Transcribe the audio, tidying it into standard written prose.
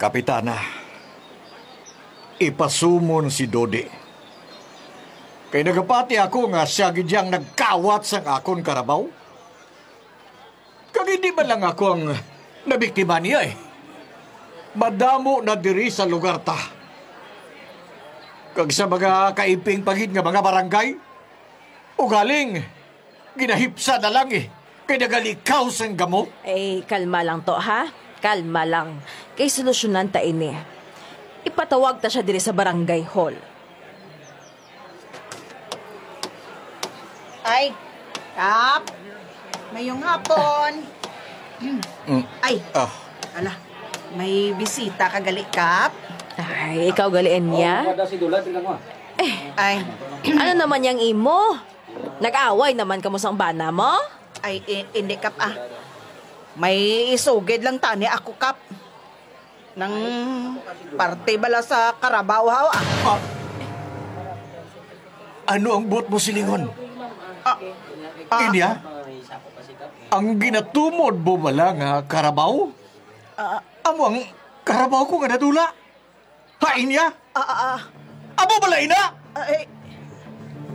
Kapitana, ipasumon si Dodi. Kay nagapati ako nga siya gidyang nagkawat sang akon karabaw. Kag hindi ba lang ako ang nabiktima niya eh. Madamo na diri sa lugar ta. Kag sa mga kaiping pagid nga mga barangay, ugaling, ginahipsa na lang eh. Kay nagalikaw sang gamo. Kalma lang to, ha? Kalma lang. Kay solusyonan ta ini. Ipatawag ta siya diri sa barangay hall. Ay, Kap. Mayong hapon. Ay, ala. May bisita ka gali, Kap. Ay, ikaw galiin niya? Ay, Ano naman yang imo? Nag-away naman kamo sang bana mo? ay, hindi, Kap, ah. May isugid lang tani ako, Kap. Nang parte bala sa Karabaw, ha? Ano ang buot mo, Silingon? Inya? Ang ginatumod mo bala nga karabaw? Amo ang karabaw ko nga natula? Ha, Inya? Amo bala ina?